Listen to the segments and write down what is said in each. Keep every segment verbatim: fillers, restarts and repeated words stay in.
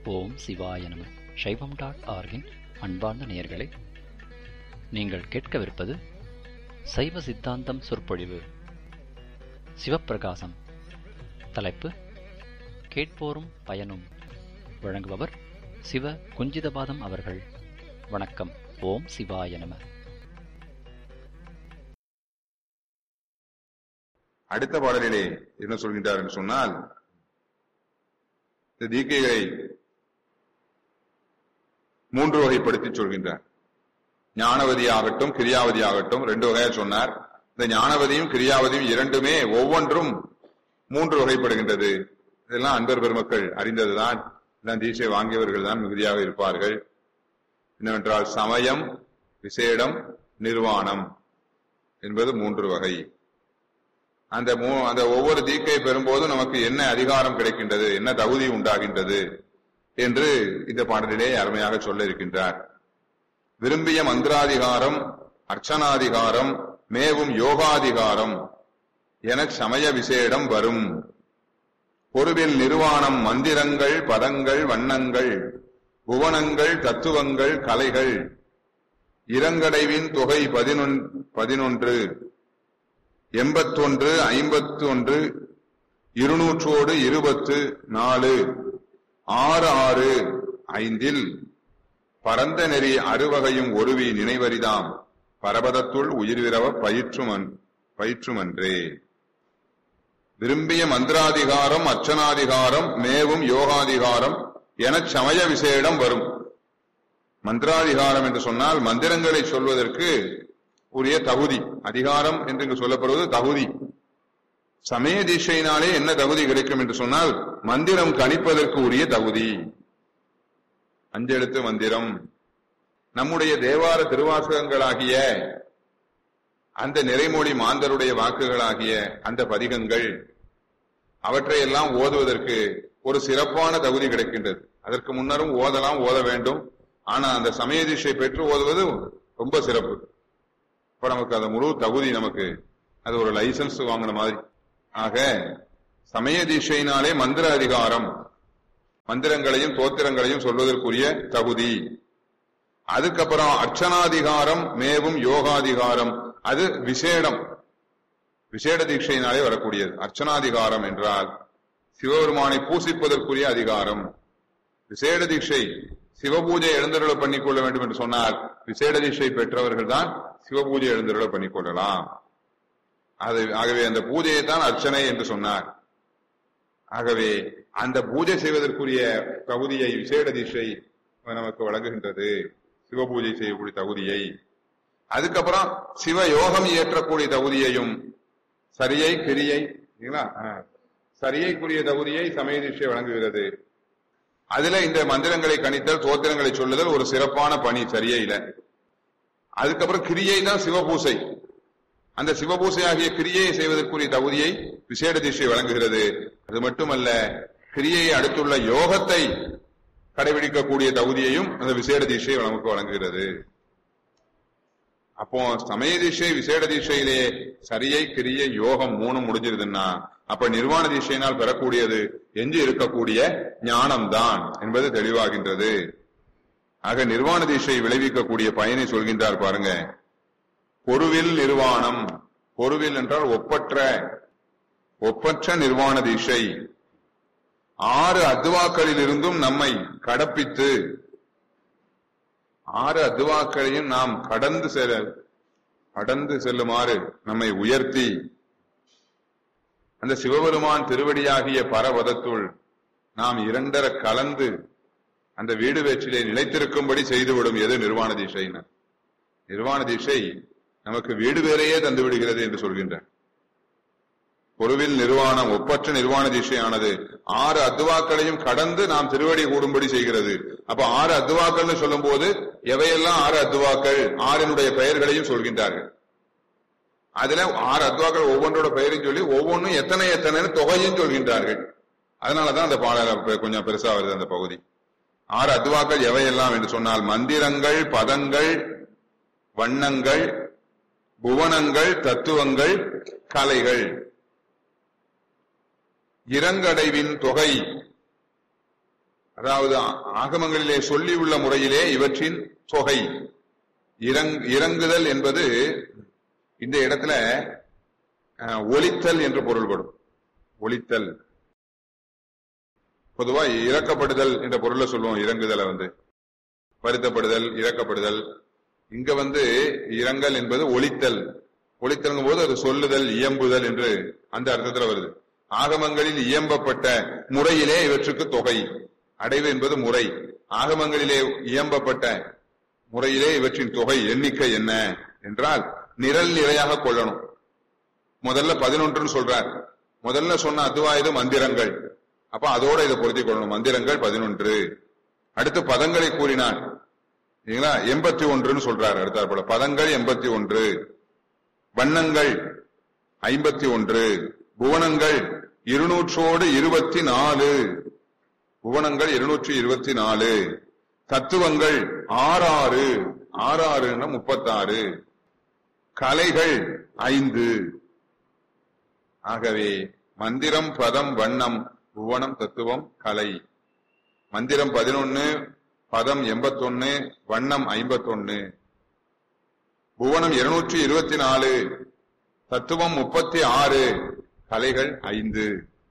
ஓம் சிவாய நம. சைவம் டாட் ஆர்கின் அன்பார்ந்த நேயர்களே, நீங்கள் கேட்கவிருப்பது சைவ சித்தாந்தம் சொற்பொழிவு. சிவப்பிரகாசம். தலைப்பு கேட்போரும் பயனும். வழங்குபவர் சிவ குஞ்சிதபாதம் அவர்கள். வணக்கம். ஓம் சிவாய நம. அடுத்த பாடலிலே என்ன சொல்கின்றார் என்று சொன்னால், இந்த தீக்கைகளை மூன்று வகைப்படுத்தி சொல்கின்றார். ஞானவதி ஆகட்டும், கிரியாவதி ஆகட்டும், ரெண்டு வகையா சொன்னார். இந்த ஞானவதியும் கிரியாவதியும் இரண்டுமே ஒவ்வொன்றும் மூன்று வகைப்படுகின்றது. இதெல்லாம் அன்பர் பெருமக்கள் அறிந்ததுதான். இதெல்லாம் தீட்சை வாங்கியவர்கள் தான் மிகுதியாக இருப்பார்கள். என்னவென்றால் சமயம், விசேடம், நிர்வாணம் என்பது மூன்று வகை. அந்த அந்த ஒவ்வொரு தீக்கை பெறும்போது நமக்கு என்ன அதிகாரம் கிடைக்கின்றது, என்ன தகுதி உண்டாகின்றது என்று இந்த பாடலிலே அருமையாக சொல்ல இருக்கின்றார். விரும்பிய மந்திராதிகாரம், அர்ச்சனாதிகாரம், மேவும் யோகாதிகாரம் என சமய விசேடம் வரும். பொருவில் நிர்வாணம், மந்திரங்கள், பதங்கள், வண்ணங்கள், புவனங்கள், தத்துவங்கள், கலைகள், இரங்கடைவின் தொகை பதினொன்று, எண்பத்தொன்று, ஐம்பத்தி ஒன்று, இருநூற்றோடு இருபத்து நாலு, ஆறு ஆறு ஐந்தில் பரந்த நெறி அறுவகையும் ஒருவி நினைவரிதாம் பரபதத்துள் உயிர்விரவ பயிற்றுமன் பயிற்றுமன்றே. விரும்பிய மந்திராதிகாரம், அர்ச்சனாதிகாரம், மேவும் யோகாதிகாரம் என சமய விசேடம் வரும். மந்திராதிகாரம் என்று சொன்னால் மந்திரங்களை சொல்வதற்கு உரிய தகுதி. அதிகாரம் என்று இங்கு சொல்லப்படுவது தகுதி. சமய தீட்சையினாலே என்ன தகுதி கிடைக்கும் என்று சொன்னால் மந்திரம் கணிப்பதற்கு உரிய தகுதி. அஞ்செழுத்து மந்திரம், நம்முடைய தேவார திருவாசகங்களாகிய அந்த நிறைமொழி மாந்தருடைய வாக்குகளாகிய அந்த பதிகங்கள், அவற்றையெல்லாம் ஓதுவதற்கு ஒரு சிறப்பான தகுதி கிடைக்கின்றது. அதற்கு முன்னரும் ஓதலாம், ஓத வேண்டும். ஆனா அந்த சமய தீட்சை பெற்று ஓதுவது ரொம்ப சிறப்பு. இப்ப நமக்கு அந்த முழு தகுதி, நமக்கு அது ஒரு லைசன்ஸ் வாங்கின மாதிரி. ஆக சமய தீட்சையினாலே மந்திர அதிகாரம், மந்திரங்களையும் தோத்திரங்களையும் சொல்வதற்குரிய தகுதி. அதுக்கப்புறம் அர்ச்சனாதிகாரம், மேவும் யோகாதிகாரம், அது விசேடம், விசேட தீட்சையினாலே வரக்கூடியது. அர்ச்சனாதிகாரம் என்றால் சிவபெருமானை பூசிப்பதற்குரிய அதிகாரம். விசேட தீட்சை, சிவபூஜை எழுந்தருள பண்ணிக்கொள்ள வேண்டும் என்று சொன்னால் விசேட தீட்சை பெற்றவர்கள் தான் சிவபூஜை எழுந்தருள பண்ணிக்கொள்ளலாம். அது ஆகவே அந்த பூஜையை தான் அர்ச்சனை என்று சொன்னார். ஆகவே அந்த பூஜை செய்வதற்குரிய தகுதியை விசேட தீட்சை நமக்கு வழங்குகின்றது, சிவபூஜை செய்யக்கூடிய தகுதியை. அதுக்கப்புறம் சிவ யோகம் இயற்றக்கூடிய தகுதியையும், சரியை கிரியை சரியைக்குரிய தகுதியை சமய தீட்சை வழங்குகிறது. அதுல இந்த மந்திரங்களை கணித்தல், தோத்திரங்களை சொல்லுதல் ஒரு சிறப்பான பணி சரியையில. அதுக்கப்புறம் கிரியை தான் சிவபூசை. அந்த சிவபூசை ஆகிய கிரியையை செய்வதற்குரிய தகுதியை விசேட தீட்சை வழங்குகிறது. அது மட்டுமல்ல, கிரியையை அடுத்துள்ள யோகத்தை கடைபிடிக்கக்கூடிய தகுதியையும் அந்த விசேட தீட்சை நமக்கு வழங்குகிறது. அப்போ சமய தீட்சை, விசேட தீட்சையிலே சரியை, கிரியை, யோகம் மூணும் முடிஞ்சிருதுன்னா அப்ப நிர்வாண தீட்சையினால் பெறக்கூடியது எஞ்சி இருக்கக்கூடிய ஞானம்தான் என்பது தெளிவாகின்றது. ஆக நிர்வாண தீட்சை விளைவிக்கக்கூடிய பயனை சொல்கின்றார் பாருங்க. பொருவில் நிர்வாணம், பொருவில் என்றால் ஒப்பற்ற, ஒப்பற்ற நிர்வாண தீட்சை ஆறு அத்துவாக்களில் இருந்தும் நம்மை கடப்பித்து, ஆறு அத்துவாக்களையும் நாம் கடந்து செல்ல கடந்து செல்லுமாறு நம்மை உயர்த்தி, அந்த சிவபெருமான் திருவடியாகிய பரவதத்துள் நாம் இரண்டர கலந்து அந்த வீடு வேற்றிலே நிலைத்திருக்கும்படி செய்துவிடும். எது நிர்வாண தீட்சையினர். நிர்வாண தீட்சை நமக்கு வீடு வேறையே தந்து விடுகிறது என்று சொல்கின்றார். பொருவில் நிர்வாணம், ஒப்பற்ற நிர்வாண தீட்சையானது ஆறு அத்துவாக்களையும் கடந்து நாம் திருவடி கூடும்படி செய்கிறது. அப்ப ஆறு அத்துவாக்கள் சொல்லும் போது எவையெல்லாம் ஆறு அத்துவாக்கள், ஆறினுடைய பெயர்களையும் சொல்கின்றார்கள். அதுல ஆறு அத்துவாக்கள் ஒவ்வொன்றோட பெயரையும் சொல்லி ஒவ்வொன்றும் எத்தனை எத்தனை தொகையும் சொல்கின்றார்கள். அதனாலதான் அந்த பாடல் கொஞ்சம் பெருசா வருது அந்த பகுதி. ஆறு அத்துவாக்கள் எவையெல்லாம் என்று சொன்னால் மந்திரங்கள், பதங்கள், வண்ணங்கள், புவனங்கள், தத்துவங்கள், கலைகள். இரங்கடைவின் தொகை அதாவது ஆகமங்களிலே சொல்லியுள்ள முறையிலே இவற்றின் தொகை இறங்குதல் என்பது இந்த இடத்துல ஒலித்தல் என்று பொருள்படும். ஒலித்தல் பொதுவா இறக்கப்படுதல் என்ற பொருளை சொல்லுவோம். இறங்குதலை வந்து வருத்தப்படுதல், இறக்கப்படுதல். இங்க வந்து இறங்கல் என்பது ஒலித்தல். ஒலித்தல்ங்கும் போது அது சொல்லுதல், இயம்புதல் என்று அந்த அர்த்தத்துல வருது. ஆகமங்களில் இயம்பப்பட்ட முறையிலே இவற்றுக்கு தொகை. அடைவு என்பது முறை. ஆகமங்களிலே இயம்பப்பட்ட முறையிலே இவற்றின் தொகை எண்ணிக்கை என்ன என்றால் நிரல் நிறையாக கொள்ளணும். முதல்ல பதினொன்றுன்னு சொல்றார். முதல்ல சொன்ன அத்வாயுத மந்திரங்கள். அப்ப அதோட இதை பொருத்தி கொள்ளணும். மந்திரங்கள் பதினொன்று. அடுத்து பதங்களை கூறினார். எண்பத்தி ஒன்றுன்னு சொல்றாரு. அடுத்தாற் போல பதங்கள் எண்பத்தி ஒன்று, வண்ணங்கள் ஐம்பத்தி ஒன்று, புவனங்கள் இருநூற்றோடு இருபத்தி நாலு. புவனங்கள் இருநூற்றி இருபத்தி நாலு. தத்துவங்கள் ஆறாறு. ஆறாறுன்னா முப்பத்தாறு. கலைகள் ஐந்து. ஆகவே மந்திரம், பதம், வண்ணம், புவனம், தத்துவம், கலை. மந்திரம் பதினொன்னு, பதம் எண்பத்தொன்னு, வண்ணம் ஐம்பத்தொன்னு, புவனம் இருநூற்றி இருபத்தி நாலு, தத்துவம் முப்பத்தி ஆறு, கலைகள் ஐந்து.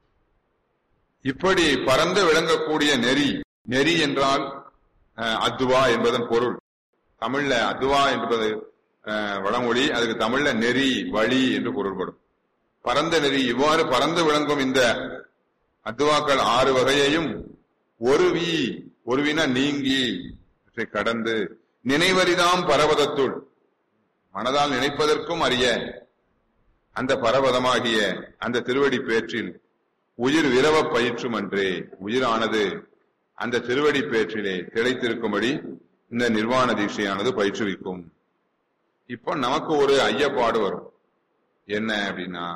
இப்படி பரந்து விளங்கக்கூடிய நெறி. நெறி என்றால் அத்வா என்பதன் பொருள். தமிழ்ல அத்வா என்பது வடமொழி. அதுக்கு தமிழ்ல நெறி, வழி என்று பொருள்படும். பரந்த நெறி. இவ்வாறு பரந்து விளங்கும் இந்த அத்வாக்கள் ஆறு வகையையும் ஒருவி, ஒருவின நீங்கி கடந்து நினைவரிதாம் பரவதத்துள், மனதால் நினைப்பதற்கும் அறிய அந்த பரவதமாகிய அந்த திருவடி பேற்றில் உயிர் விரவ பயிற்றும் அன்றே. உயிரானது அந்த திருவடி பேற்றிலே திளைத்திருக்கும்படி இந்த நிர்வாண தீட்சையானது பயிற்றுவிக்கும். இப்போ நமக்கு ஒரு ஐயப்பாடு வரும். என்ன அப்படின்னா,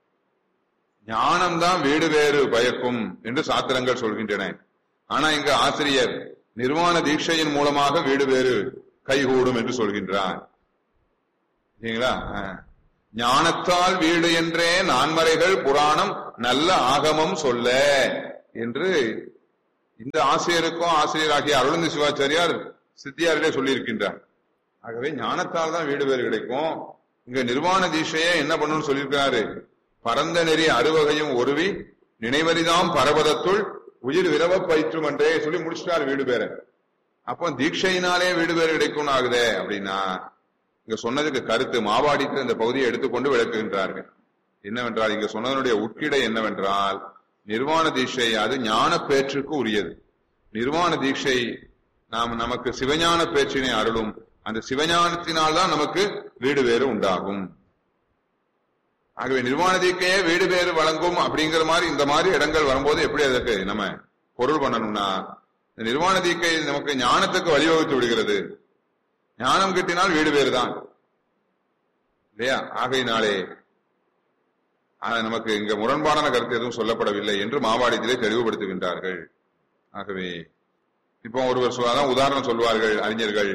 ஞானம்தான் வீடு வேறு பயக்கும் என்று சாத்திரங்கள் சொல்கின்றன. ஆனா இங்க ஆசிரியர் நிர்வாண தீட்சையின் மூலமாக வீடு வேறு கைகூடும் என்று சொல்கின்றார். சரிங்களா? ஞானத்தால் வீடு என்றே நான்மறைகள் புராணம் நல்ல ஆகமம் சொல்ல என்று இந்த ஆசிரியருக்கும் ஆசிரியராகிய அருளந்தி சிவாச்சாரியார் சித்தியாரிலே சொல்லியிருக்கின்றார். ஆகவே ஞானத்தால் தான் வீடு வேறு கிடைக்கும். இங்க நிர்வாண தீட்சையை என்ன பண்ணணும்னு சொல்லியிருக்கிறாரு. பரந்த நெறி அறுவகையும் ஒருவி நினைவரிதாம் பரவதத்துள் உயிர் விரவ பயிற்றும் என்றே சொல்லி முடிச்சிட்டாரு வீடு பேர. அப்போ தீட்சையினாலே வீடு பேறு கிடைக்கும் ஆகுதே அப்படின்னா, இங்க சொன்னதுக்கு கருத்து மாவாடிக்கு இந்த பகுதியை எடுத்துக்கொண்டு விளக்குகின்றார்கள். என்னவென்றால் இங்க சொன்னதனுடைய உட்கிடை என்னவென்றால், நிர்வாண தீட்சை அது ஞான பேற்றுக்கு உரியது. நிர்வாண தீட்சை நாம் நமக்கு சிவஞான பேச்சினை அருளும். அந்த சிவஞானத்தினால்தான் நமக்கு வீடு வேறு உண்டாகும். ஆகவே நிர்வாண தீட்சையே வீடு பேறு வழங்கும் அப்படிங்கிற மாதிரி இந்த மாதிரி இடங்கள் வரும்போது எப்படி அதற்கு நம்ம பொருள் பண்ணணும்னா, நிர்வாண தீட்சை நமக்கு ஞானத்துக்கு வழிவகுத்து விடுகிறது. ஞானம் கிட்டினால் வீடு வேறு தான் இல்லையா? ஆகையினாலே நமக்கு இங்க முரண்பாடான கருத்து எதுவும் சொல்லப்படவில்லை என்று மாவாடியத்திலே தெளிவுபடுத்துகின்றார்கள். ஆகவே இப்போ ஒருவர் சொல்லாதான் உதாரணம் சொல்வார்கள் அறிஞர்கள்.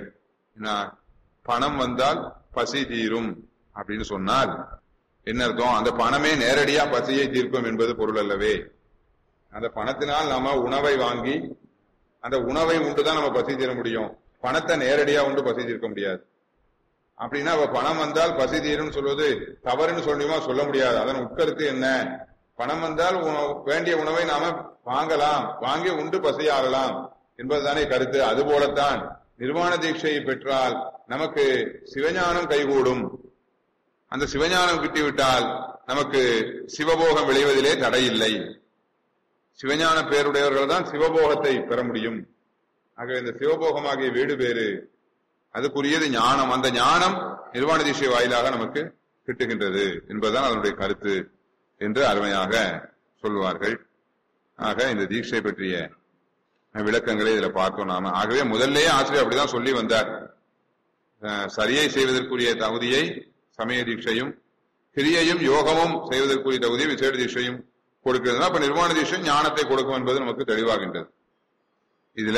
பணம் வந்தால் பசி தீரும் அப்படின்னு சொன்னால் என்ன அர்த்தம்? அந்த பணமே நேரடியா பசியை தீர்க்கும் என்பது பொருள் அல்லவே. அந்த பணத்தினால் நாம உணவை வாங்கி அந்த உணவை உண்டுதான் நம்ம பசி தீர முடியும். பணத்தை நேரடியா உண்டு பசி தீர்க்க முடியாது. அப்படின்னா பணம் வந்தால் பசி தீரும் சொல்வது தவறுன்னு சொல்லுமா? சொல்ல முடியாது. அதன் உட்கருத்து என்ன? பணம் வந்தால் வேண்டிய உணவை நாம வாங்கலாம், வாங்கி உண்டு பசியாறலாம் என்பதுதானே கருத்து. அதுபோலத்தான் நிர்வாண தீட்சையை பெற்றால் நமக்கு சிவஞானம் கைகூடும். அந்த சிவஞானம் கிட்டிவிட்டால் நமக்கு சிவபோகம் விளைவதிலே தடையில்லை. சிவஞான பேருடையவர்கள் தான் சிவபோகத்தை பெற முடியும். ஆகவே இந்த சிவபோகமாகிய வீடு பேறு அதுக்குரியது ஞானம். அந்த ஞானம் நிர்வாண தீட்சை வாயிலாக நமக்கு கிட்டுகின்றது என்பதுதான் அதனுடைய கருத்து என்று அருமையாக சொல்வார்கள். ஆக இந்த தீட்சை பற்றிய விளக்கங்களை இதுல பார்த்தோம் நாம. ஆகவே முதல்லே ஆசிரியர் அப்படிதான் சொல்லி வந்தார். சரியை செய்வதற்குரிய தகுதியை சமய தீட்சையும், கிரியையும் யோகமும் செய்வதற்குரிய தகுதியை விசேட தீட்சையும் கொடுக்கிறது. அப்ப நிர்வாண தீட்சை ஞானத்தை கொடுக்கும் என்பது நமக்கு தெளிவாகின்றது. இதுல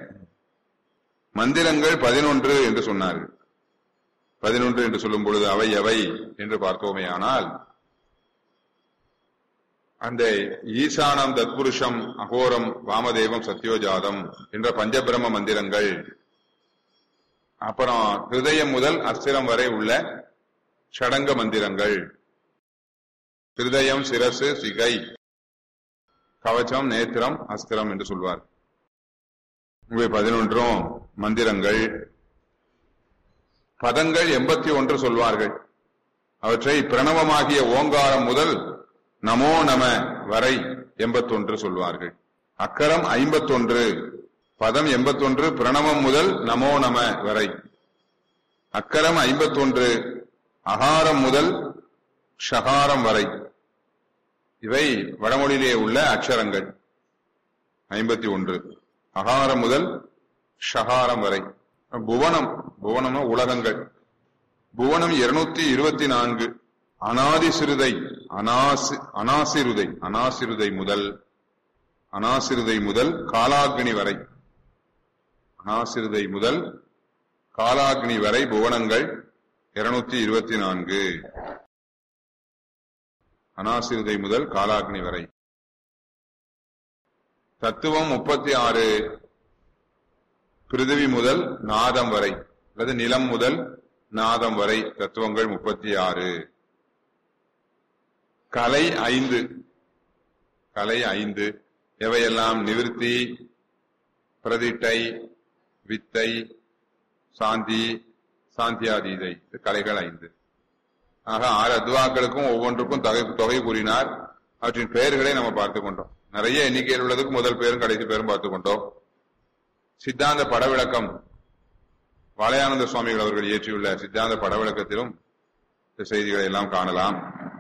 மந்திரங்கள் பதினொன்று என்று சொன்னார்கள். பதினொன்று என்று சொல்லும் பொழுது அவை எவை என்று பார்த்தோமே ஆனால், அந்த ஈசானம் தத்புருஷம் அகோரம் வாமதேவம் சத்யோஜாதம் என்ற பஞ்சபிரம மந்திரங்கள், அப்புறம் ஹிருதயம் முதல் அஸ்திரம் வரை உள்ள ஷடங்க மந்திரங்கள், ஹிருதயம் சிரசு சிகை கவச்சம் நேத்திரம் அஸ்திரம் என்று சொல்வார். இவை பதினொன்றும் மந்திரங்கள். பதங்கள் எண்பத்தி ஒன்று சொல்வார்கள். அவற்றை பிரணவமாகிய ஓங்காரம் முதல் நமோ நம வரை எண்பத்தொன்று சொல்வார்கள். அக்கரம் ஐம்பத்தொன்று, பதம் எண்பத்தொன்று, பிரணவம் முதல் நமோ நம வரை. அக்கரம் ஐம்பத்தொன்று, அகாரம் முதல் ஷகாரம் வரை. இவை வடமொழியிலே உள்ள அக்ஷரங்கள் ஐம்பத்தி ஒன்று, அகாரம் முதல் ஷகாரம் வரை. புவனம், புவனம் உலகங்கள். புவனம் இருநூத்தி இருபத்தி நான்கு. அனாதி சிறுதை, அனாசி அனாசிருதை அனாசிருதை முதல் அனாசிருதை முதல் காலாக்னி வரை, அனாசிருதை முதல் காலாக்னி வரை புவனங்கள் இருநூத்தி இருபத்தி நான்கு. அனாசிருதை முதல் காலாக்னி வரை. தத்துவம் முப்பத்தி ஆறு. பிருதிவி முதல் நாதம் வரை அல்லது நிலம் முதல் நாதம் வரை தத்துவங்கள் முப்பத்தி ஆறு. கலை ஐந்து. கலை ஐந்து. எவையெல்லாம் நிவிருத்தி, பிரதிட்டை, வித்தை, சாந்தி, சாந்தியாதீதை கலைகள் ஐந்து. ஆக ஆறு அத்வாக்களுக்கும் ஒவ்வொன்றுக்கும் தொகை தொகை கூறினார். அவற்றின் பெயர்களை நம்ம பார்த்துக் கொண்டோம். நிறைய எண்ணிக்கையில் உள்ளதுக்கு முதல் பேரும் கடைசி பேரும் பார்த்துக் கொண்டோம். சித்தாந்த படவிளக்கம் வாழையானந்த சுவாமிகள் அவர்கள் இயற்றியுள்ள சித்தாந்த படவிளக்கத்திலும் இந்த செய்திகளை எல்லாம் காணலாம்.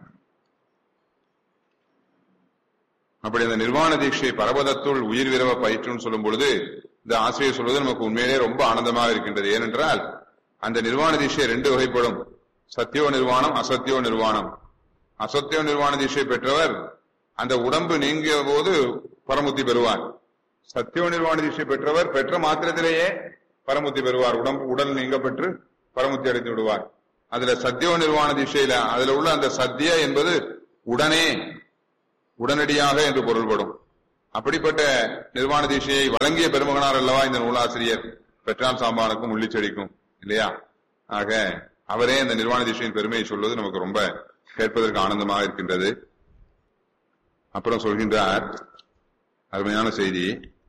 அப்படி அந்த நிர்வாண தீட்சை பரபதத்துள் உயிர் விரவ பயிற்றுன்னு சொல்லும் பொழுது இந்த ஆசிரியர் சொல்வது நமக்கு உண்மையிலே ரொம்ப ஆனந்தமாக இருக்கின்றது. ஏனென்றால் அந்த நிர்வாண தீட்சை ரெண்டு வகைப்படும். சத்தியோ நிர்வாணம், அசத்தியோ நிர்வாணம். அசத்தியோ நிர்வாண தீட்சை பெற்றவர் அந்த உடம்பு நீங்கிய போது பரமுத்தி பெறுவார். சத்தியோ நிர்வாண தீட்சை பெற்றவர் பெற்ற மாத்திரத்திலேயே பரமுத்தி பெறுவார். உடம்பு உடல் நீங்க பெற்று பரமுத்தி அடைந்து விடுவார். அதுல சத்தியோ நிர்வாண தீட்சையில அதுல உள்ள அந்த சத்திய என்பது உடனே, உடனடியாக என்று பொருள்படும். அப்படிப்பட்ட நிர்வாண தீட்சையை வழங்கிய பெருமகனார் அல்லவா இந்த நூலாசிரியர் பெற்றான் சாம்பானுக்கும் உள்ளிச்செடிக்கும், இல்லையா? ஆக அவரே இந்த நிர்வாண தீட்சையின் பெருமையை சொல்வது நமக்கு ரொம்ப கேட்பதற்கு ஆனந்தமாக இருக்கின்றது. அப்புறம் சொல்கின்றார் அருமையான செய்தி.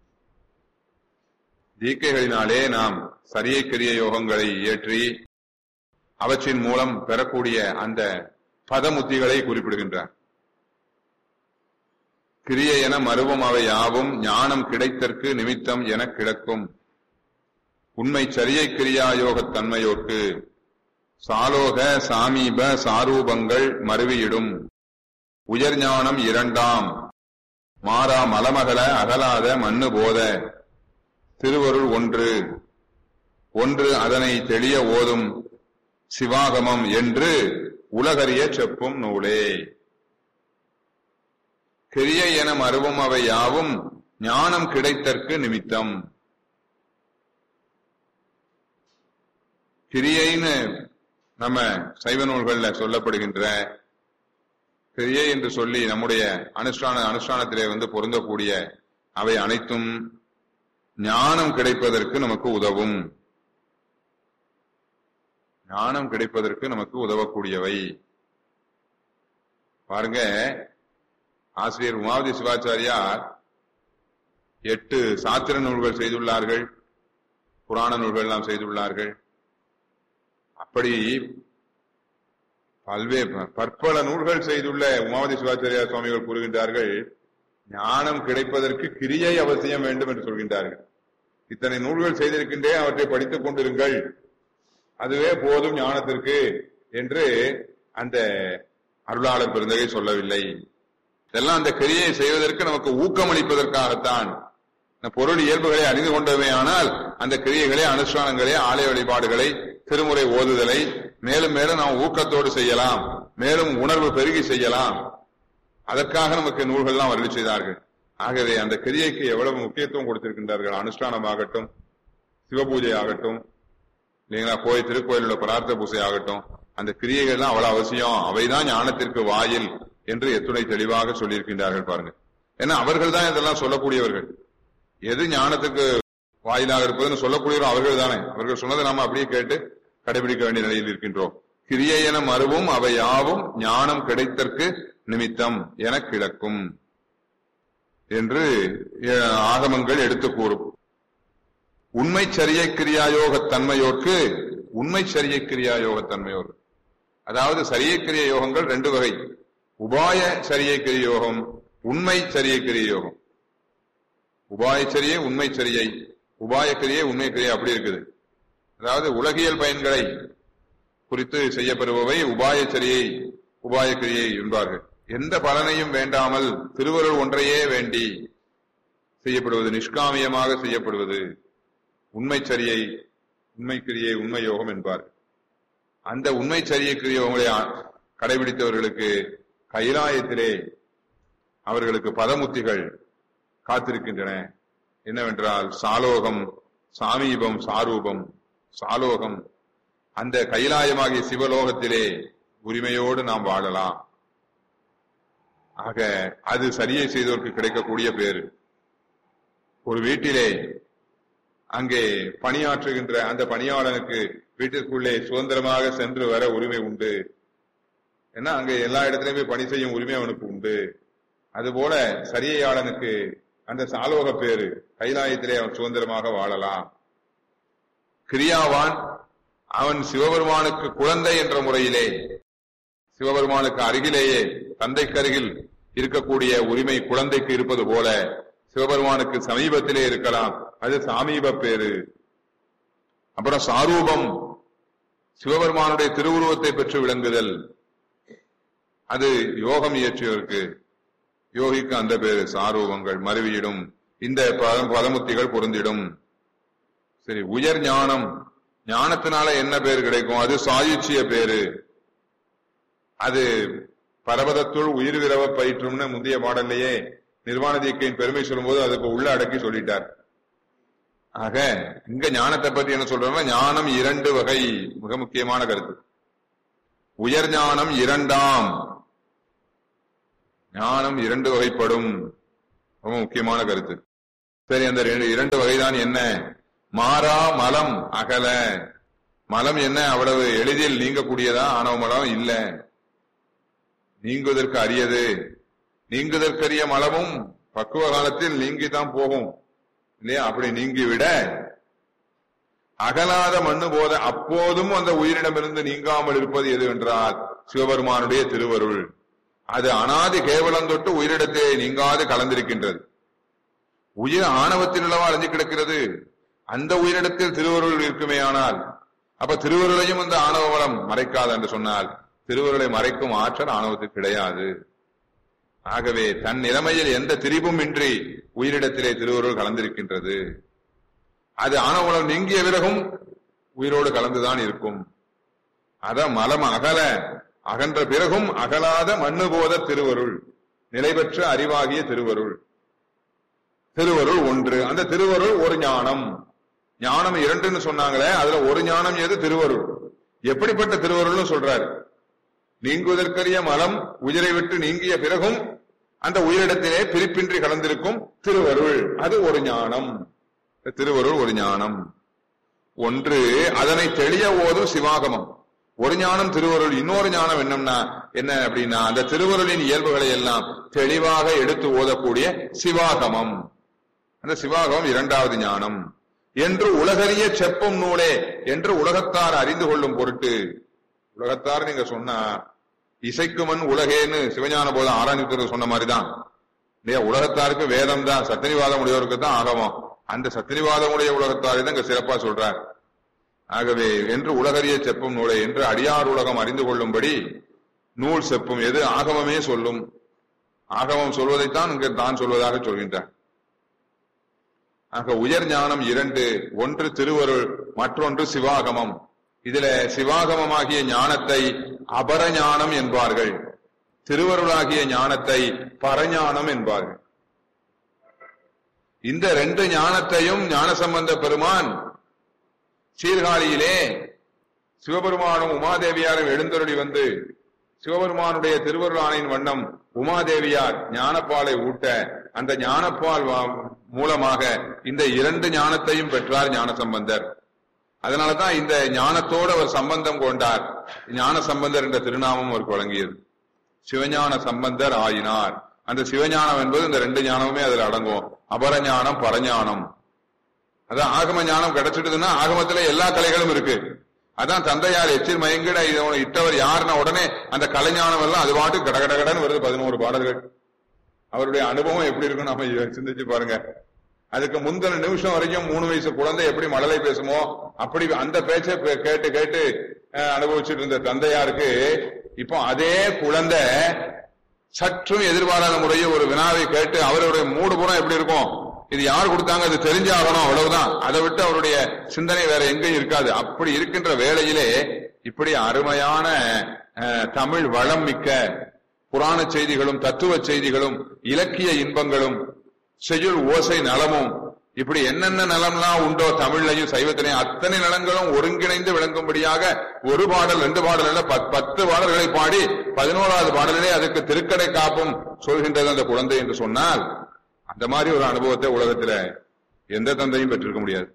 தீக்கைகளினாலே நாம் சரியை கிரிய யோகங்களை இயற்றி அவற்றின் மூலம் பெறக்கூடிய அந்த பதமுத்திகளை குறிப்பிடுகின்றார். கிரியை என மருவம் அவை யாவும் ஞானம் கிடைத்தற்கு நிமித்தம் என கிடக்கும். உண்மை சரியை கிரியா யோகத் தன்மையோர்க்கு சாலோக சாமீப சாரூபங்கள் மருவியிடும். உயர் ஞானம் இரண்டாம் மாறா மலமகல அகலாத மண்ணு போத திருவருள் ஒன்று ஒன்று அதனை தெளிய ஓதும் சிவாகமம் என்று உலகறிய செப்பும் நூலே. கிரியை என மருவம் அவை யாவும் ஞானம் கிடைத்தற்கு நிமித்தம். கிரியைன்னு நம்ம சைவ நூல்கள்ல சொல்லப்படுகின்ற கிரியை என்று சொல்லி நம்முடைய அனுஷ்டான அனுஷ்டானத்திலே வந்து பொருந்தக்கூடிய அவை அனைத்தும் ஞானம் கிடைப்பதற்கு நமக்கு உதவும். ஞானம் கிடைப்பதற்கு நமக்கு உதவக்கூடியவை. பாருங்க, ஆசிரியர் உமாவதி சிவாச்சாரியார் எட்டு சாத்திர நூல்கள் செய்துள்ளார்கள், புராண நூல்கள் எல்லாம் செய்துள்ளார்கள். அப்படி பல்வேறு பற்பல நூல்கள் செய்துள்ள உமாவதி சிவாச்சாரியார் சுவாமிகள் கூறுகின்றார்கள், ஞானம் கிடைப்பதற்கு கிரியை அவசியம் வேண்டும் என்று சொல்கின்றார்கள். இத்தனை நூல்கள் செய்திருக்கின்றேன், அவற்றை படித்துக் கொண்டிருங்கள், அதுவே போதும் ஞானத்திற்கு என்று அந்த அருளாளர் பெருந்தகை சொல்லவில்லை. இதெல்லாம் அந்த கிரியை செய்வதற்கு நமக்கு ஊக்கமளிப்பதற்காகத்தான். பொருள் இயல்புகளை அறிந்து கொண்டவே ஆனால் அந்த கிரியைகளை, அனுஷ்டானங்களை, ஆலய வழிபாடுகளை, திருமுறை ஓதுதலை மேலும் மேலும் நாம் ஊக்கத்தோடு செய்யலாம், மேலும் உணர்வு பெருகி செய்யலாம். அதற்காக நமக்கு நூல்கள்லாம் அருளி செய்தார்கள். ஆகவே அந்த கிரியைக்கு எவ்வளவு முக்கியத்துவம் கொடுத்திருக்கின்றார்கள். அனுஷ்டானமாகட்டும், சிவபூஜை ஆகட்டும், இல்லைங்களா, கோயில் திருக்கோயிலுள்ள பிரார்த்த பூசை ஆகட்டும், அந்த கிரியைகள்லாம் அவ்வளவு அவசியம். அவைதான் ஞானத்திற்கு வாயில் என்று எத்துணை தெளிவாக சொல்லியிருக்கின்றார்கள் பாருங்க. ஏன்னா அவர்கள் தான் இதெல்லாம் சொல்லக்கூடியவர்கள். எது ஞானத்துக்கு வாயிலாக இருப்பதுன்னு சொல்லக்கூடியவர்கள் அவர்கள் தானே. அவர்கள் சொன்னதை நாம அப்படியே கேட்டு கடைபிடிக்க வேண்டிய நிலையில் இருக்கின்றோம். கிரியை என மறுவும் அவை யாவும் ஞானம் கிடைத்தற்கு நிமித்தம் என கிடக்கும் என்று ஆகமங்கள் எடுத்து கூறும். உண்மை சரியை கிரியாயோக தன்மையோர்க்கு உண்மை சரியை கிரியாயோக தன்மையோர், அதாவது சரியை கிரிய யோகங்கள் ரெண்டு வகை. உபாய சரியை கிரிய யோகம், உண்மை சரியை கிரிய யோகம். உபாய சரியை உண்மை சரியை, உபாய கிரியை உண்மை கிரியை அப்படி இருக்குது. அதாவது உலகியல் பயன்களை குறித்து செய்யப்படுபவை உபாய சரியை உபாய கிரியை என்பார்கள். எந்த பலனையும் வேண்டாமல் திருவருள் ஒன்றையே வேண்டி செய்யப்படுவது, நிஷ்காமியமாக செய்யப்படுவது உண்மை சரியை உண்மை கிரியை உண்மை யோகம் என்பார்கள். அந்த உண்மை சரியை கிரிய யோகங்களை கடைபிடித்தவர்களுக்கு கைலாயத்திலே அவர்களுக்கு பதமுத்திகள் காத்திருக்கின்றன. என்னவென்றால் சாலோகம், சாமீபம், சாரூபம். சாலோகம் அந்த கைலாயமாகிய சிவலோகத்திலே உரிமையோடு நாம் வாழலாம். ஆக அது சரியை செய்தோருக்கு கிடைக்கக்கூடிய பேரு. ஒரு வீட்டிலே அங்கே பணியாற்றுகின்ற அந்த பணியாளனுக்கு வீட்டிற்குள்ளே சுதந்திரமாக சென்று வர உரிமை உண்டு. ஏன்னா அங்கே எல்லா இடத்திலுமே பணி செய்யும் உரிமை அவனுக்கு உண்டு. அதுபோல சரியையாளனுக்கு அந்த சாலோக பேரு, கைலாயத்திலே அவன் சுதந்திரமாக வாழலாம். கிரியாவான் அவன் சிவபெருமானுக்கு குழந்தை என்ற முறையிலே சிவபெருமானுக்கு அருகிலேயே தந்தைக்கு அருகில் இருக்கக்கூடிய உரிமை குழந்தைக்கு இருப்பது போல சிவபெருமானுக்கு சமீபத்திலே இருக்கலாம், அது சாமீப பேரு. அப்புறம் சாரூபம், சிவபெருமானுடைய திருவுருவத்தை பெற்று விளங்குதல், அது யோகம் இயற்றியவருக்கு யோகிக்கு அந்த பேரு சாரூபங்கள் மருவியிடும். இந்த பதமுத்திகள் பொருந்திடும். சரி, உயர் ஞானம், ஞானத்தினால என்ன பேரு கிடைக்கும்? அது சாயுச்சிய பேரு. அது பரபதத்துள் உயிர் விரவ பயிற்றும்னு முந்தைய பாடல்லையே நிர்வாண தீக்கையின் பெருமை சொல்லும்போது அதுக்கு உள்ள அடக்கி சொல்லிட்டார். ஆக இங்க ஞானத்தை பத்தி என்ன சொல்றோம்னா, ஞானம் இரண்டு வகை, மிக முக்கியமான கருத்து. உயர் ஞானம் இரண்டாம், ஞானம் இரண்டு வகைப்படும், ரொம்ப முக்கியமான கருத்து. சரி, அந்த இரண்டு வகைதான் என்ன? மாறா மலம் அகல. மலம் என்ன அவ்வளவு எளிதில் நீங்கக்கூடியதா? ஆணவ மலம் இல்ல, நீங்குவதற்கு அரியது. நீங்குதற்கரிய மலமும் பக்குவ காலத்தில் நீங்கித்தான் போகும் இல்லையா? அப்படி நீங்கிவிட அகலாத மண்ணு போத அப்போதும் அந்த உயிரிடமிருந்து நீங்காமல் இருப்பது எது என்றால் சிவபெருமானுடைய திருவருள். அது அனாதி கேவலம் தொட்டு உயிரிடத்தை நீங்காது கலந்திருக்கின்றது. உயிர் ஆணவத்தில் அளவா அழிஞ்சு கிடக்கிறது. அந்த உயிரிடத்தில் திருவருள் இருக்குமே ஆனால் அப்ப திருவருளையும் அந்த ஆணவ வளம் மறைக்காது என்று சொன்னால் திருவருளை மறைக்கும் ஆற்றல் ஆணவத்துக்கு கிடையாது. ஆகவே தன் நிலைமையில் எந்த திரிபும் இன்றி உயிரிடத்திலே திருவருள் கலந்திருக்கின்றது. அது ஆணவம் நீங்கிய பிறகும் உயிரோடு கலந்துதான் இருக்கும். அத மலம் அகல, அகன்ற பிறகும் அகலாத மண்ணு போத திருவருள், நிலை பெற்ற அறிவாகிய திருவருள். திருவருள் ஒன்று, அந்த திருவருள் ஒரு ஞானம். ஞானம் இரண்டுன்னு சொன்னாங்களே, அதுல ஒரு ஞானம் எது? திருவருள். எப்படிப்பட்ட திருவருள்னு சொல்றாரு? நீங்குவதற்கரிய மலம் உயிரை விட்டு நீங்கிய பிறகும் அந்த உயிரிடத்திலே பிரிப்பின்றி கலந்திருக்கும் திருவருள், அது ஒரு ஞானம். திருவருள் ஒரு ஞானம். ஒன்று, அதனை தெளிய ஓதும் சிவாகமம். ஒரு ஞானம் திருவருள். இன்னொரு ஞானம் என்னன்னா என்ன அப்படின்னா, அந்த திருவருளின் இயல்புகளை எல்லாம் தெளிவாக எடுத்து ஓதக்கூடிய சிவாகமம். அந்த சிவாகமம் இரண்டாவது ஞானம். என்று உலகறிய செப்பும் நூலே என்று உலகத்தார் அறிந்து கொள்ளும் பொருட்டு. உலகத்தார் நீங்க சொன்னா இசைக்குமன் உலகேன்னு சிவஞான போத ஆராய்ச்சி சொன்ன மாதிரிதான் இல்லையா? உலகத்தாருக்கு வேதம் தான், சத்திரிவாதம் உடையவருக்கு தான் ஆகமம். அந்த சத்திரிவாதம் உடைய உலகத்தாரை தான் இங்க சிறப்பா சொல்றார். ஆகவே என்று உலகறிய செப்பும் நூலை என்று அடியார் உலகம் அறிந்து கொள்ளும்படி நூல் செப்பும். எது? ஆகமமே சொல்லும். ஆகமம் சொல்வதைத்தான் இங்க தான் சொல்வதாக சொல்கின்றார். ஆக உயர் ஞானம் இரண்டு, ஒன்று திருவருள், மற்றொன்று சிவாகமம். இதுல சிவாகமமாகிய ஞானத்தை அபரஞானம் என்பார்கள், திருவருளாகிய ஞானத்தை பரஞானம் என்பார்கள். இந்த ரெண்டு ஞானத்தையும் ஞானசம்பந்த பெருமான் சீர்காழியிலே சிவபெருமானும் உமாதேவியாரும் எழுந்தருளி வந்து சிவபெருமானுடைய திருவருளானையின் வண்ணம் உமாதேவியார் ஞானப்பாலை ஊட்ட அந்த ஞானப்பால் மூலமாக இந்த இரண்டு ஞானத்தையும் பெற்றார் ஞானசம்பந்தர். அதனாலதான் இந்த ஞானத்தோடு அவர் சம்பந்தம் கொண்டார். ஞான சம்பந்தர் என்ற திருநாமம் அவருக்கு வழங்கியது. சிவஞான சம்பந்தர் ஆயினார். அந்த சிவஞானம் என்பது இந்த ரெண்டு ஞானமுமே அதுல அடங்கும். அபரஞானம், பரஞானம். அதான் ஆகம ஞானம் கிடைச்சிட்டுதுன்னா ஆகமத்துல எல்லா கலைகளும் இருக்கு. அதான் தந்தையார் எச்சில் மயங்கிட இட்டவர் யாருன்னா உடனே அந்த கலைஞானம் எல்லாம் அது பாட்டு கடகடகடன்னு வருது. பதினோரு பாடல்கள். அவருடைய அனுபவம் எப்படி இருக்குன்னு நம்ம சிந்திச்சு பாருங்க. அதுக்கு முந்தின நிமிஷம் வரைக்கும் மூணு வயசு குழந்தை எப்படி மழலை பேசுமோ அப்படி அந்த பேச்சை கேட்டு கேட்டு அனுபவிச்சுட்டு இருந்த தந்தையாருக்கு இப்போ அதே குழந்தை சற்றும் எதிர்பாராத முறையில் ஒரு வினாவை கேட்டு அவருடைய மூடு புறம் எப்படி இருக்கும், இது யார் கொடுத்தாங்க, அது தெரிஞ்சாகணும், அவ்வளவுதான். அதை விட்டு அவருடைய சிந்தனை வேற எங்கேயும் இருக்காது. அப்படி இருக்கின்ற வேளையிலே இப்படி அருமையான தமிழ் வளம் மிக்க புராண செய்திகளும் தத்துவ செய்திகளும் இலக்கிய இன்பங்களும் செய்யுள் ஓசை நலமும் இப்படி என்னென்ன நலம்லாம் உண்டோ தமிழ்லையும் சைவத்திலையும் அத்தனை நலங்களும் ஒருங்கிணைந்து விளங்கும்படியாக ஒரு பாடல் ரெண்டு பாடல் பத்து பாடல்களை பாடி பதினோராவது பாடலிலே அதுக்கு திருக்கடை காப்பும் சொல்கின்றது அந்த குழந்தை என்று சொன்னால் அந்த மாதிரி ஒரு அனுபவத்தை உலகத்துல எந்த தந்தையும் பெற்றிருக்க முடியாது.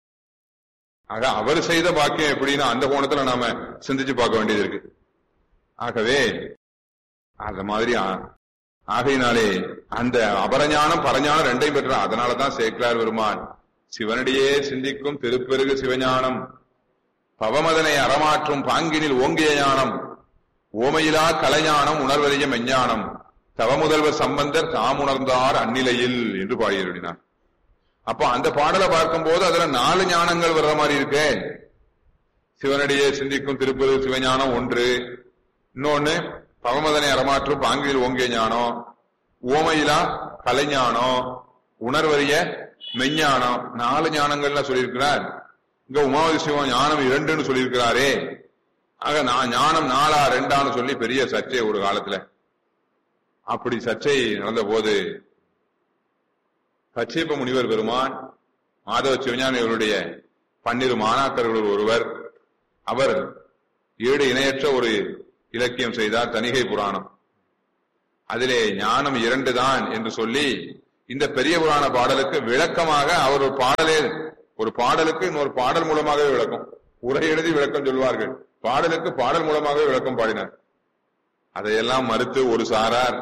ஆக அவர் செய்த பாக்கியம் எப்படின்னா அந்த கோணத்துல நாம சிந்திச்சு பார்க்க வேண்டியது இருக்கு. ஆகவே அந்த மாதிரி ஆகையினாலே அந்த அபரஞானம் பரஞானம் ரெண்டையும் பெற்றார். அதனாலதான் சேக்கிழார் பெருமான் சிவனடியே சிந்திக்கும் திருப்பெருகு சிவஞானம் பவமதனை அறமாற்றும் பாங்கினில் ஓங்கிய ஞானம் ஓமையிலா கலைஞானம் உணர்வறிய மெஞ்ஞானம் தவமுதல்வர் சம்பந்தர் தாமுணர்ந்தார் அந்நிலையில் என்று பாடியிருந்தார். அப்ப அந்த பாடலை பார்க்கும் போது அதுல நாலு ஞானங்கள் வர்ற மாதிரி இருக்கு. சிவனடியே சிந்திக்கும் திருப்பெருகு சிவஞானம் ஒன்று, இன்னொன்னு பவமதனை அறமாற்றும் பாங்கில் ஓங்கிய ஞானம், ஓமையிலா கலைஞானம், உணர்வறிய மெஞ்ஞானம், நாலு ஞானங்கள்லாம் சொல்லியிருக்கிறார். இங்க உமாவதி சிவம் ஞானம் இரண்டுன்னு சொல்லியிருக்கிறாரே. ஆக நான் ஞானம் நாலா ரெண்டான்னு சொல்லி பெரிய சர்ச்சை ஒரு காலத்துல. அப்படி சர்ச்சை நடந்த போது கச்சியப்ப முனிவர் பெருமான் மாதவ சிவஞானி அவருடைய பன்னிரு மாணாக்கர்கள் ஒருவர், அவர் ஈடு இணையற்ற ஒரு இலக்கியம் செய்தார், தணிகை புராணம். அதிலே ஞானம் இரண்டு தான் என்று சொல்லி இந்த பெரிய புராண பாடலுக்கு விளக்கமாக அவர் ஒரு பாடலே ஒரு பாடலுக்கு இன்னொரு பாடல் மூலமாகவே விளக்கம், உரை எழுதி விளக்கம் சொல்வார்கள், பாடலுக்கு பாடல் மூலமாகவே விளக்கம் பாடினார். அதையெல்லாம் மறுத்து ஒரு சாரார்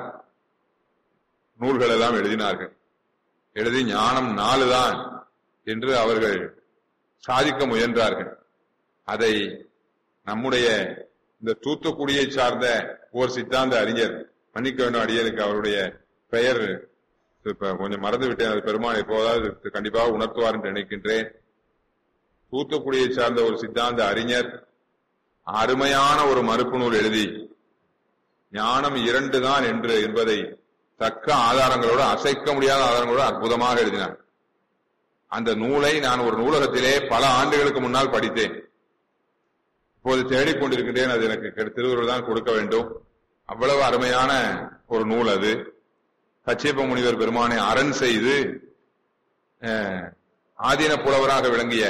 நூல்கள் எல்லாம் எழுதினார்கள். எழுதி ஞானம் நாலு தான் என்று அவர்கள் சாதிக்க முயன்றார்கள். அதை நம்முடைய இந்த தூத்துக்குடியை சார்ந்த ஓர் சித்தாந்த அறிஞர், மன்னிக்க வேண்டும் அடியனுக்கு அவருடைய பெயர் இப்ப கொஞ்சம் மறந்து விட்டேன், அது பெருமாள் எப்போதாவது கண்டிப்பாக உணர்த்துவார் என்று நினைக்கின்றேன். தூத்துக்குடியை சார்ந்த ஒரு சித்தாந்த அறிஞர் அருமையான ஒரு மறுப்பு நூல் எழுதி ஞானம் இரண்டு தான் என்று என்பதை தக்க ஆதாரங்களோடு, அசைக்க முடியாத ஆதாரங்களோடு அற்புதமாக எழுதினார். அந்த நூலை நான் ஒரு நூலகத்திலே பல ஆண்டுகளுக்கு முன்னால் படித்தேன். இப்போது தேடிக்கொண்டிருக்கின்றேன், அது எனக்கு திருவருள் தான் கொடுக்க வேண்டும். அவ்வளவு அருமையான ஒரு நூல் அது. கச்சியப்ப முனிவர் பெருமானை அரண் செய்து ஆதீன புலவராக விளங்கிய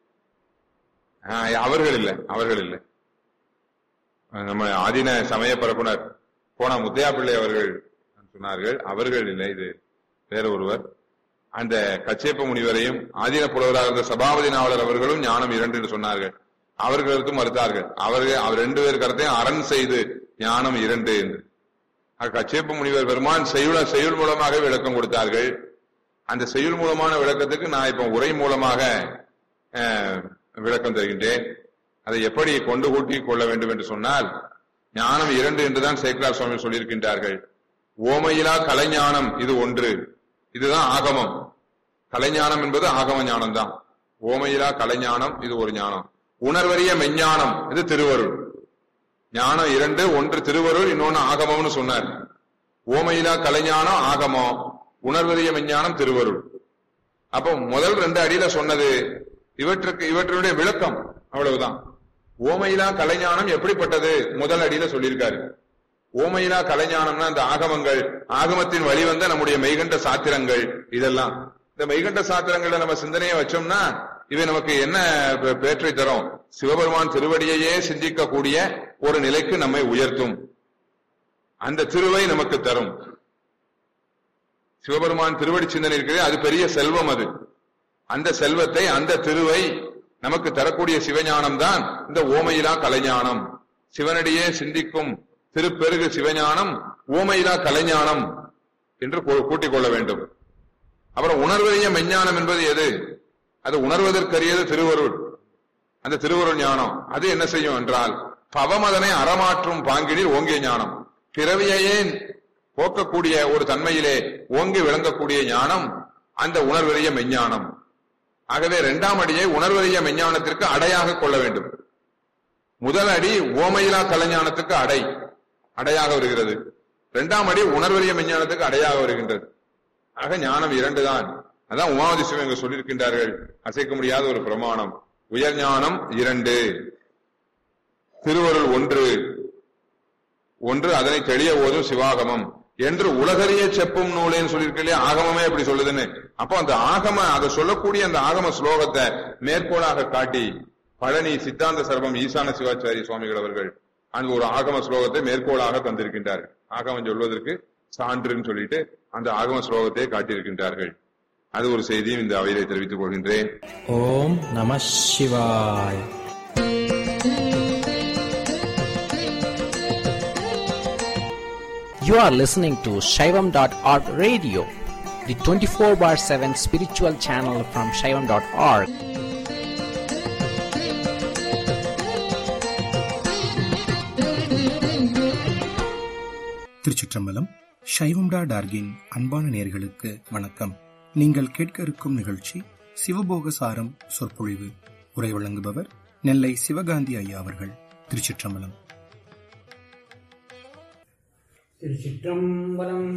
அவர்கள் இல்லை அவர்கள் இல்லை நம்ம ஆதீன சமய பரப்புனர் போன முத்தையா பிள்ளை அவர்கள் சொன்னார்கள், அவர்கள் இல்லை, இது வேற ஒருவர். அந்த கச்சியப்ப முனிவரையும் ஆதீன புலவராக இருந்த சபாபதி நாவலர் அவர்களும் ஞானம் இரண்டு என்று சொன்னார்கள். அவர்களுக்கு மறுத்தார்கள். அவர்கள் அவர் ரெண்டு பேர் கருத்தையும் அரண் செய்து ஞானம் இரண்டு என்று. கச்சியப்ப முனிவர் பெருமான் செய்யுள் செய்யுள் மூலமாக விளக்கம் கொடுத்தார்கள். அந்த செய்யுள் மூலமான விளக்கத்துக்கு நான் இப்ப உரை மூலமாக விளக்கம் தருகின்றேன். அதை எப்படி கொண்டு கூட்டி கொள்ள வேண்டும் என்று சொன்னால், ஞானம் இரண்டு என்றுதான் சேக்கிழார் சுவாமி சொல்லியிருக்கின்றார்கள். ஓமையிலா கலைஞானம் இது ஒன்று, இதுதான் ஆகமம். கலைஞானம் என்பது ஆகம ஞானம் தான். ஓமையிலா கலைஞானம் இது ஒரு ஞானம். உணர்வறிய மெஞ்ஞானம் இது திருவருள். ஞானம் இரண்டு, ஒன்று திருவருள், இன்னொன்னு ஆகமம்னு சொன்னார். ஓமையிலா கலைஞானம் ஆகமம், உணர்வறிய மெஞ்ஞானம் திருவருள். அப்போ முதல் ரெண்டு அடியில சொன்னது இவற்றுக்கு இவற்றுடைய விளக்கம் அவ்வளவுதான். ஓமையிலா கலைஞானம் எப்படிப்பட்டது முதல் அடியில சொல்லியிருக்காரு. ஓமையிலா கலைஞானம்னா இந்த ஆகமங்கள், ஆகமத்தின் வழிவந்த நம்முடைய மெய்கண்ட சாத்திரங்கள், இதெல்லாம் இந்த மெய்கண்ட சாத்திரங்களை நம்ம சிந்தனையை வச்சோம்னா இவை நமக்கு என்ன பேற்றை தரும்? சிவபெருமான் திருவடியையே சிந்திக்கக்கூடிய ஒரு நிலைக்கு நம்மை உயர்த்தும். அந்த திருவை நமக்கு தரும். சிவபெருமான் திருவடி சிந்தனை இருக்கிறது, அது பெரிய செல்வம். அது அந்த செல்வத்தை, அந்த திருவை நமக்கு தரக்கூடிய சிவஞானம் தான் இந்த ஓமையிலா கலைஞானம். சிவனடியே சிந்திக்கும் திருப்பெருகு சிவஞானம் ஓமையிலா கலைஞானம் என்று கூட்டிக் கொள்ள வேண்டும். அப்புறம் உணர்வறிய மெஞ்ஞானம் என்பது எது? அது உணர்வதற்கரியது திருவருள். அந்த திருவருள் ஞானம் அது என்ன செய்யும் என்றால், பவமதனை அறமாற்றும் பாங்கினில் ஓங்கிய ஞானம். பிறவியையே போக்கக்கூடிய ஒரு தன்மையிலே ஓங்கி விளங்கக்கூடிய ஞானம் அந்த உணர்வறிய மெஞ்ஞானம். ஆகவே இரண்டாம் அடியை உணர்வறிய மெஞ்ஞானத்திற்கு அடையாக கொள்ள வேண்டும். முதல் அடி ஓமையிலா கலைஞானத்துக்கு அடை அடையாக வருகிறது. இரண்டாம் அடி உணர்வறிய மெஞ்ஞானத்துக்கு அடையாக வருகின்றது. ஆக ஞானம் இரண்டு தான். அதான் உமாவதி சிவங்க சொல்லியிருக்கின்றார்கள், அசைக்க முடியாத ஒரு பிரமாணம். உயர் ஞானம் இரண்டு, திருவருள் ஒன்று ஒன்று அதனை தெளிய ஓதும் சிவாகமம் என்று உலகறிய செப்பும் நூலேன்னு சொல்லியிருக்கலையே, ஆகமமே அப்படி சொல்லுதுன்னு. அப்போ அந்த ஆகம அதை சொல்லக்கூடிய அந்த ஆகம ஸ்லோகத்தை மேற்கோளாக காட்டி பழனி சித்தாந்த சர்வம் ஈசான சிவாச்சாரிய சுவாமிகள் அவர்கள் அந்த ஒரு ஆகம ஸ்லோகத்தை மேற்கோளாக தந்திருக்கின்றார்கள். ஆகமம் சொல்வதற்கு சான்றுன்னு சொல்லிட்டு அந்த ஆகம ஸ்லோகத்தை காட்டியிருக்கின்றார்கள். அது ஒரு செய்தியும் இந்த அவையிலே தெரிவித்துக் கொள்கின்றேன். ஓம் நம சிவாய். You are listening to Shaivam dot org radio, the twenty-four bar seven spiritual channel from Shaivam dot org. திருச்சிற்றம்பலம். சைவம் டாட் ஆர்கின் அன்பான நேயர்களுக்கு வணக்கம். நீங்கள் கேட்க இருக்கும் நிகழ்ச்சி சிவபோகசாரம் சொற்பொழிவு. உரை வழங்குபவர் நெல்லை சிவகாந்தி ஐயா அவர்கள். திருச்சிற்றம்பலம். திருச்சிற்றம்பலம்.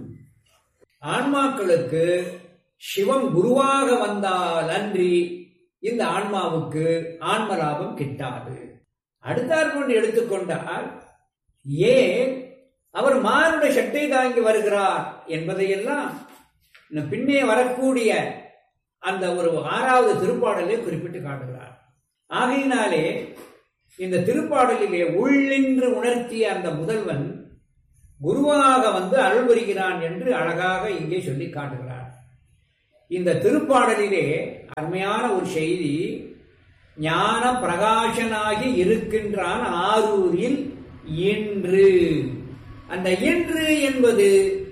ஆன்மாக்களுக்கு சிவம் குருவாக வந்தால் அன்றி இந்த ஆன்மாவுக்கு ஆன்ம லாபம் கிட்டாது. அடுத்தாற்போன்று எடுத்துக்கொண்டால், ஏன் அவர் மானுட சட்டை தாங்கி வருகிறார் என்பதையெல்லாம் பின்னே வரக்கூடிய அந்த ஒரு ஆறாவது திருப்பாடலே குறிப்பிட்டு காட்டுகிறார். ஆகையினாலே இந்த திருப்பாடலிலே உள்ளின்று உணர்த்திய அந்த முதல்வன் குருவாக வந்து அருள் புரிகிறான் என்று அழகாக இங்கே சொல்லி காட்டுகிறார். இந்த திருப்பாடலிலே அருமையான ஒரு செய்தி, ஞான பிரகாசனாகி இருக்கின்றான் ஆரூரில் இன்று. அந்த இன்று என்பது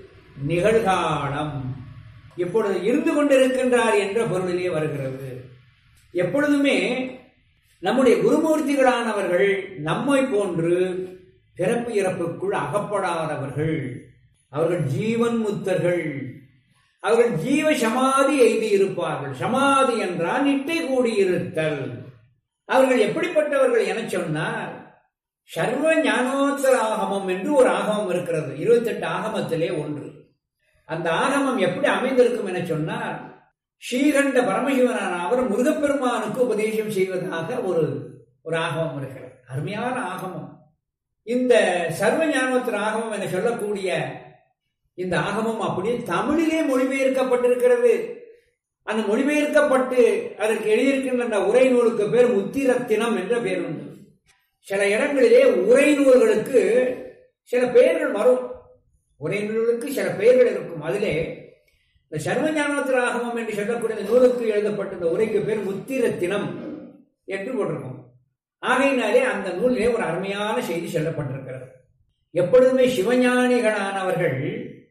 நிகழ்காலம், இப்பொழுது இருந்து கொண்டிருக்கின்றார் என்ற பொருளிலே வருகிறது. எப்பொழுதுமே நம்முடைய குருமூர்த்திகளானவர்கள் நம்மை போன்று பிறப்பு இறப்புக்குள் அகப்படாதவர்கள். அவர்கள் ஜீவன் முத்தர்கள். அவர்கள் ஜீவ சமாதி எய்தி இருப்பார்கள். சமாதி என்றால் நிட்டை கூடியிருத்தல். அவர்கள் எப்படிப்பட்டவர்கள் என சொன்னார், சர்வ ஞானோத்தர ஆகமம் என்று ஒரு ஆகமம் இருக்கிறது, இருபத்தி எட்டு ஆகமத்திலே ஒன்று. அந்த ஆகமம் எப்படி அமைந்திருக்கும் என சொன்னார், ஸ்ரீகண்ட பரமசிவனான அவர் முருகப்பெருமானுக்கு உபதேசம் செய்வதாக ஒரு ஒரு ஆகமம் இருக்கிறது. அருமையான ஆகமம். இந்த சர்வ ஞானோத்தர ஆகமம் என சொல்லக்கூடிய இந்த ஆகமம் அப்படியே தமிழிலே மொழிபெயர்க்கப்பட்டிருக்கிறது. அந்த மொழிபெயர்க்கப்பட்டு அதற்கு எழுதியிருக்கின்ற அந்த உரை நூலுக்கு பேர் முத்திரத்தினம் என்ற பேர் உண்டு. சில இடங்களிலே உரை நூல்களுக்கு சில பெயர்கள் வரும். உரை நூலுக்கு சில பெயர்கள் இருக்கும். அதிலே இந்த சர்வ ஞானோத்தர ஆகமம் என்று சொல்லக்கூடிய நூலுக்கு எழுதப்பட்ட இந்த உரைக்கு பேர் முத்திரத்தினம் என்று போட்டிருக்கும். ஆகையினாலே அந்த நூலிலே ஒரு அருமையான செய்தி சொல்லப்பட்டிருக்கிறது. எப்பொழுதுமே சிவஞானிகளானவர்கள்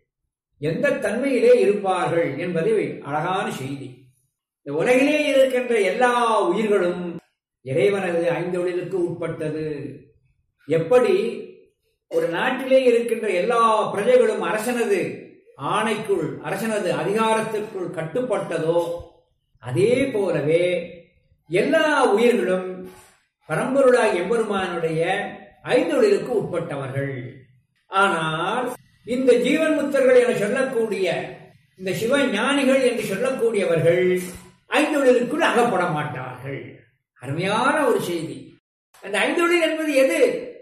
எந்த தன்மையிலே இருப்பார்கள் என்பதை அழகான செய்தி. இந்த உலகிலே இருக்கின்ற எல்லா உயிர்களும் இறைவனது ஐந்தொழிலுக்கு உட்பட்டது. எப்படி ஒரு நாட்டிலே இருக்கின்ற எல்லா பிரஜைகளும் அரசனது ஆணைக்குள், அரசனது அதிகாரத்திற்குள் கட்டுப்பட்டதோ, அதே போலவே எல்லா உயிர்களும் பரம்பொருளாய் எம்பெருமானுடைய ஐந்தொழிலுக்கு உட்பட்டவர்கள். ஆனால் இந்த ஜீவன் முத்தர்கள் என சொல்லக்கூடிய இந்த சிவ ஞானிகள் என்று சொல்லக்கூடியவர்கள் ஐந்தொழிலுக்குள் அகப்பட மாட்டார்கள். அருமையான ஒரு செய்தி. அந்த ஐந்தொழில் என்பது எது?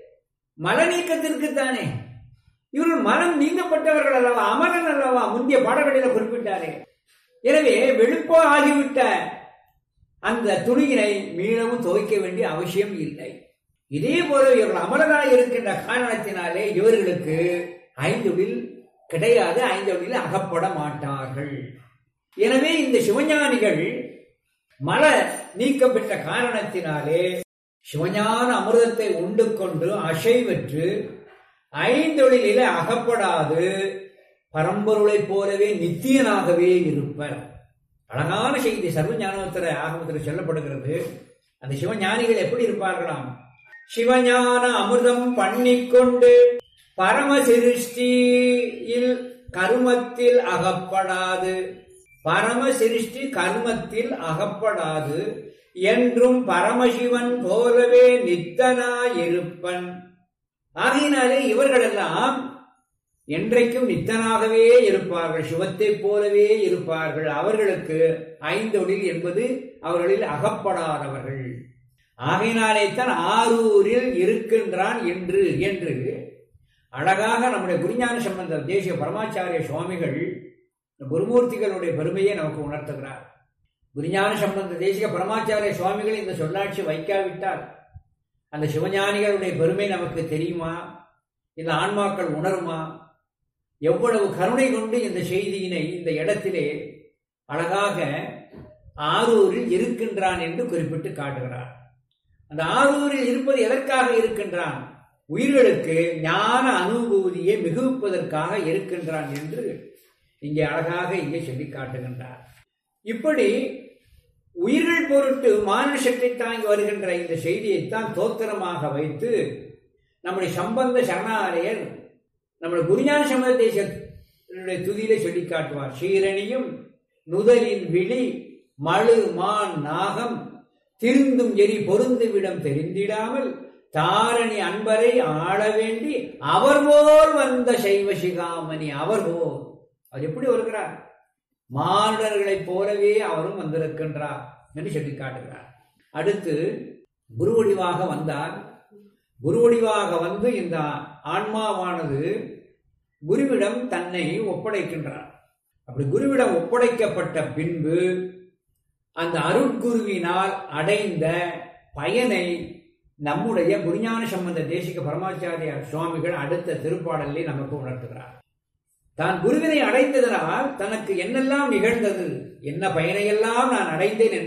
மல நீக்கத்திற்குத்தானே. இவர்கள் மனம் நீங்கப்பட்டவர்கள் அல்லவா, அமரன் அல்லவா, முந்தைய பாடங்களில் குறிப்பிட்டாரே. எனவே வெளுப்போ ஆகிவிட்ட அந்த துணியினை மீளவும் துவைக்க வேண்டிய அவசியம் இல்லை. இதே போல இவர்கள் அமரராய் இருக்கின்ற காரணத்தினாலே இவர்களுக்கு ஐந்தொழில் கிடையாது, ஐந்தொழில் அகப்பட மாட்டார்கள். எனவே இந்த சிவஞானிகள் மல நீக்கம் பெற்ற காரணத்தினாலே சிவஞான அமிர்தத்தை உண்டு கொண்டு அசைவற்று ஐந்தொழிலில அகப்படாது பரம்பொருளை போலவே நித்தியனாகவே இருப்பர். அழகான செய்தி சர்வஞானோத்தர ஆகமத்தில் சொல்லப்படுகிறது. அந்த சிவஞானிகள் எப்படி இருப்பார்களாம்? சிவஞான அமிர்தம் பண்ணிக்கொண்டு பரம சிருஷ்டியில் கருமத்தில் அகப்படாது, பரம சிருஷ்டி கர்மத்தில் அகப்படாது என்றும் பரமசிவன் போலவே நித்தனாயிருப்பன். ஆகையினாலே இவர்களெல்லாம் என்றைக்கும் நித்தனாகவே இருப்பார்கள், சிவத்தை போலவே இருப்பார்கள். அவர்களுக்கு ஐந்தொழில் என்பது அவர்களில் அகப்படாதவர்கள். ஆகையினாலே தான் ஆரூரில் இருக்கின்றான் என்று என்று அழகாக நம்முடைய குருஞான சம்பந்தர் தேசிய பரமாச்சாரிய சுவாமிகள் குருமூர்த்திகளுடைய பெருமையை நமக்கு உணர்த்துகிறார். குருஞான சம்பந்த தேசிக பரமாச்சாரிய சுவாமிகள் இந்த சொல்லாட்சி வைக்காவிட்டால் அந்த சிவஞானிகளுடைய பெருமை நமக்கு தெரியுமா? இந்த ஆன்மாக்கள் உணருமா? எவ்வளவு கருணை கொண்டு இந்த செய்தியினை இந்த இடத்திலே அழகாக ஆரூரில் இருக்கின்றான் என்று குறிப்பிட்டு காட்டுகிறார். அந்த ஆரூரில் இருப்பது எதற்காக இருக்கின்றான்? உயிர்களுக்கு ஞான அனுபூதியை மிகுப்பதற்காக இருக்கின்றான் என்று இங்கே அழகாக இங்கே சொல்லி காட்டுகின்றார். இப்படி உயிர்கள் பொருட்டு மானுஷத்தை தாங்கி வருகின்ற இந்த செய்தியைத்தான் தோத்திரமாக வைத்து நம்முடைய சம்பந்த சரணாலயர் நம்முடைய குருஞான சம்பந்த தேசத்தினுடைய துதியிலே சொல்லி காட்டுவார். சீரணியும் நுதலின் விழி மழு மான் நாகம் திருந்தும் எரி பொருந்துவிடம் தெரிந்திடாமல் தாரணி அன்பரை ஆள வேண்டி அவர் போல் வந்த சைவ சிகாமணி. அவர் போல் அவர் எப்படி வருகிறார்? மானுடர்களைப் போலவே அவரும் வந்திருக்கின்றார் என்று சொல்லி காட்டுகிறார். அடுத்து குருவடிவாக வந்தார். குருவடிவாக வந்து இந்த ஆன்மாவானது குருவிடம் தன்னை ஒப்படைக்கின்றார். அப்படி குருவிடம் ஒப்படைக்கப்பட்ட பின்பு அந்த அருட்குருவினால் அடைந்த பயனை நம்முடைய குருஞான சம்பந்த தேசிக பரமாச்சாரிய சுவாமிகள் அடுத்த திருப்பாடலை நமக்கு உணர்த்துகிறார். தான் குருவினை அடைந்ததனால் தனக்கு என்னெல்லாம் நிகழ்ந்தது, என்ன பயனையெல்லாம் நான் அடைந்தேன் என்று